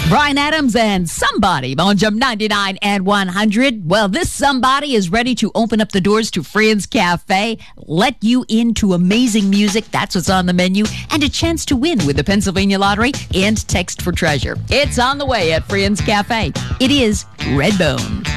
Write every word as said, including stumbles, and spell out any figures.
Bryan Adams and Somebody on Jump ninety-nine and one hundred. Well, this somebody is ready to open up the doors to Friends Cafe, let you into amazing music. That's what's on the menu, and a chance to win with the Pennsylvania Lottery and Text for Treasure. It's on the way at Friends Cafe. It is Redbone.